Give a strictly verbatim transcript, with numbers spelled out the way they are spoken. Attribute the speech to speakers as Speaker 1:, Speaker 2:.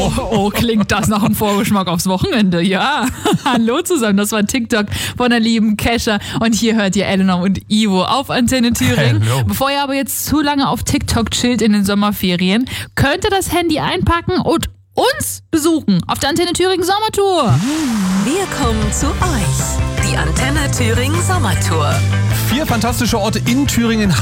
Speaker 1: Oh, oh, klingt das nach einem Vorgeschmack aufs Wochenende, ja. Hallo zusammen, das war TikTok von der lieben Kesha und hier hört ihr Eleanor und Ivo auf Antenne Thüringen.
Speaker 2: Hello.
Speaker 1: Bevor ihr aber jetzt zu lange auf TikTok chillt in den Sommerferien, könnt ihr das Handy einpacken und uns besuchen auf der Antenne Thüringen Sommertour.
Speaker 3: Wir kommen zu euch. Die Antenne Thüringen Sommertour.
Speaker 2: Vier fantastische Orte in Thüringen